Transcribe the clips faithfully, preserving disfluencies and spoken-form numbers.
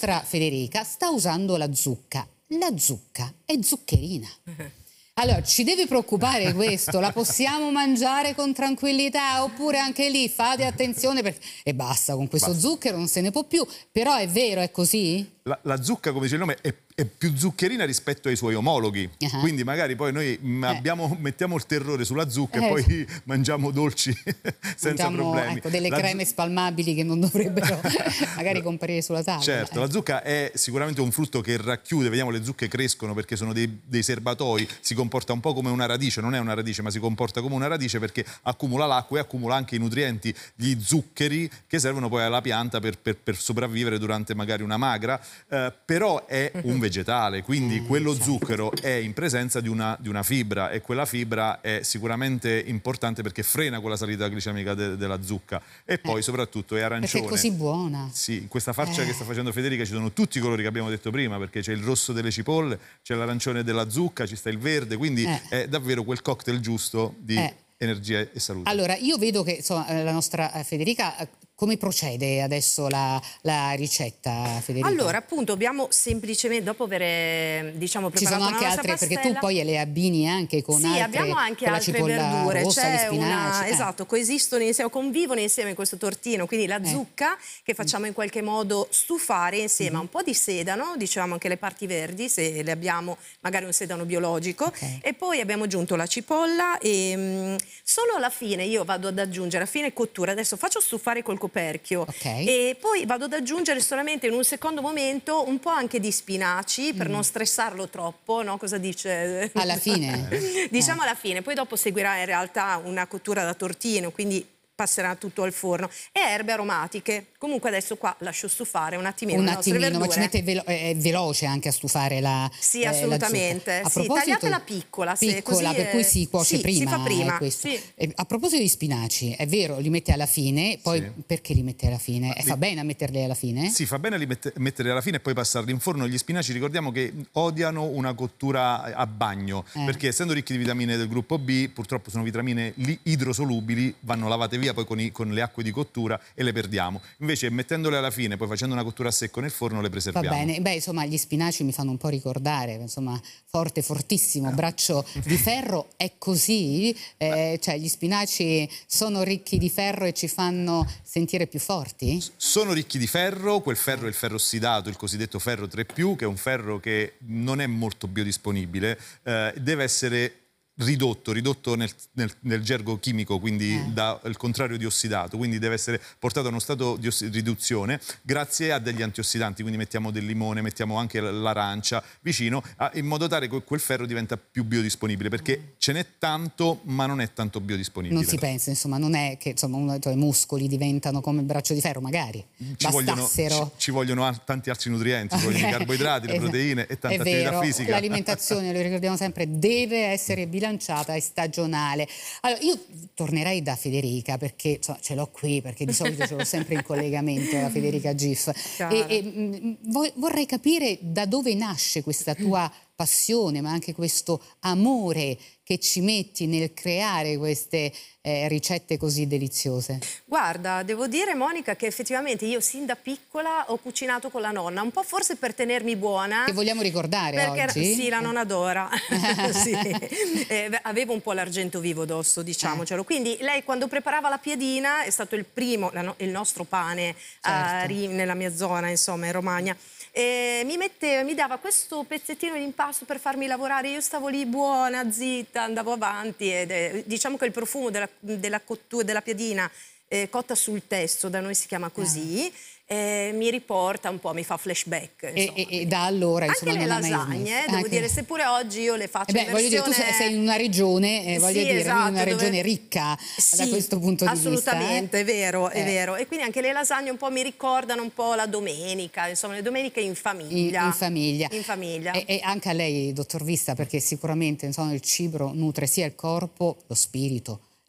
nostra Federica sta usando la zucca. La zucca è zuccherina. Allora, ci deve preoccupare questo? La possiamo mangiare con tranquillità? Oppure anche lì fate attenzione perché... e basta, con questo basta. Zucchero non se ne può più. Però è vero, è così? La, la zucca, come dice il nome, è, è più zuccherina rispetto ai suoi omologhi. Uh-huh. Quindi magari poi noi eh. abbiamo, mettiamo il terrore sulla zucca eh. e poi mangiamo dolci senza mangiamo, problemi. Ecco, delle la creme spalmabili che non dovrebbero magari comparire sulla tavola. Certo, eh. la zucca è sicuramente un frutto che racchiude, vediamo le zucche crescono perché sono dei, dei serbatoi, si comporta un po' come una radice, non è una radice ma si comporta come una radice perché accumula l'acqua e accumula anche i nutrienti, gli zuccheri che servono poi alla pianta per, per, per sopravvivere durante magari una magra. Uh, però è un vegetale, quindi mm, quello certo. zucchero è in presenza di una, di una fibra e quella fibra è sicuramente importante perché frena quella salita glicemica de, della zucca e poi eh. soprattutto è arancione. Perché è così buona. Sì, in questa farcia eh. che sta facendo Federica ci sono tutti i colori che abbiamo detto prima perché c'è il rosso delle cipolle, c'è l'arancione della zucca, ci sta il verde, quindi eh. è davvero quel cocktail giusto di eh. energia e salute. Allora, io vedo che insomma, la nostra Federica... Come procede adesso la, la ricetta, Federica? Allora, appunto, abbiamo semplicemente, dopo aver diciamo, preparato Ci sono anche altre, pastella, perché tu poi le abbini anche con sì, altre... Sì, abbiamo anche altre verdure, c'è una... Eh. Esatto, coesistono insieme, convivono insieme in questo tortino, quindi la zucca, eh. che facciamo in qualche modo stufare insieme mm-hmm. a un po' di sedano, diciamo anche le parti verdi, se le abbiamo, magari un sedano biologico, okay. e poi abbiamo aggiunto la cipolla e mh, solo alla fine io vado ad aggiungere, a fine cottura, adesso faccio stufare col coperchio okay. e poi vado ad aggiungere solamente in un secondo momento un po' anche di spinaci per mm. non stressarlo troppo, no? Cosa dice? Alla fine? Diciamo alla fine, poi dopo seguirà in realtà una cottura da tortino, quindi passerà tutto al forno, e erbe aromatiche. Comunque adesso qua lascio stufare un attimino un le nostre attimino, verdure. ma ci mette velo è veloce anche a stufare la Sì, eh, assolutamente. La sì, tagliatela piccola. Se piccola, così per è... cui si cuoce sì, prima. Si fa prima. Questo. Sì. Eh, a proposito di spinaci, è vero, li mette alla fine, poi sì. perché li mette alla fine? Eh, li... Fa bene a metterli alla fine? Sì, fa bene a mette... metterli alla fine e poi passarli in forno. Gli spinaci, ricordiamo che odiano una cottura a bagno, eh. perché essendo ricchi di vitamine del gruppo B, purtroppo sono vitamine idrosolubili, vanno lavate via poi con, i... con le acque di cottura e le perdiamo. Invece mettendole alla fine, poi facendo una cottura a secco nel forno, le preserviamo. Va bene, beh insomma gli spinaci mi fanno un po' ricordare, insomma forte, fortissimo, braccio di ferro, è così? Eh, cioè gli spinaci sono ricchi di ferro e ci fanno sentire più forti? Sono ricchi di ferro, quel ferro è il ferro ossidato, il cosiddetto ferro tre più, che è un ferro che non è molto biodisponibile, eh, deve essere ridotto, ridotto nel, nel, nel gergo chimico, quindi eh. da, al contrario di ossidato, quindi deve essere portato a uno stato di riduzione grazie a degli antiossidanti, quindi mettiamo del limone, mettiamo anche l'arancia vicino, a, in modo tale che quel ferro diventa più biodisponibile, perché ce n'è tanto ma non è tanto biodisponibile. Non si pensa, insomma, non è che insomma, uno dei tuoi muscoli diventano come il braccio di ferro, magari ci vogliono, ci, ci vogliono tanti altri nutrienti, okay. vogliono i carboidrati, le proteine e tanta attività fisica. L'alimentazione, lo ricordiamo sempre, deve essere bilanciata bilanciata e stagionale. Allora, io tornerei da Federica perché insomma, ce l'ho qui, perché di solito ce l'ho sempre in collegamento la Federica Gif. E, e mh, vorrei capire da dove nasce questa tua passione, ma anche questo amore che ci metti nel creare queste eh, ricette così deliziose. Guarda, devo dire, Monica, che effettivamente io sin da piccola ho cucinato con la nonna, un po' forse per tenermi buona. Che vogliamo ricordare perché, oggi? Sì, la nonna Dora. Sì. eh, avevo un po' l'argento vivo addosso, diciamocelo. Eh. Quindi lei quando preparava la piadina, è stato il primo, la no, il nostro pane certo. uh, nella mia zona, insomma, in Romagna. E mi metteva, mi dava questo pezzettino di impasto per farmi lavorare, io stavo lì buona, zitta, andavo avanti ed è, diciamo che il profumo della, della cottura della piadina eh, cotta sul testo, da noi si chiama così, eh, mi riporta un po', mi fa flashback. E, e, e da allora insomma anche le non lasagne, eh, devo anche... dire, seppure oggi io le faccio eh beh, in versione... voglio dire, tu sei in una regione, eh, voglio sì, dire, esatto, una regione dove... ricca sì, da questo punto di vista. Assolutamente, eh? è vero, è eh. vero. E quindi anche le lasagne un po' mi ricordano un po' la domenica, insomma, le domeniche in famiglia. In, in famiglia. In famiglia. E, e anche a lei, dottor Vista, perché sicuramente insomma, il cibo nutre sia il corpo, lo spirito,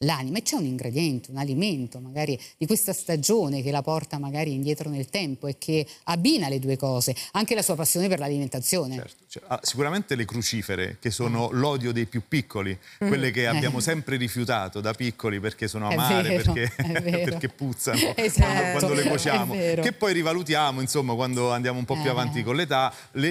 l'anima. E c'è un ingrediente, un alimento magari di questa stagione che la porta magari indietro nel tempo e che abbina le due cose, anche la sua passione per l'alimentazione. Certo. Cioè, ah, sicuramente le crucifere, che sono l'odio dei più piccoli, quelle che abbiamo sempre rifiutato da piccoli perché sono amare, vero, perché, perché puzzano esatto, quando, quando le cuociamo, è vero. che poi rivalutiamo insomma quando andiamo un po' più Eh. avanti con l'età. Le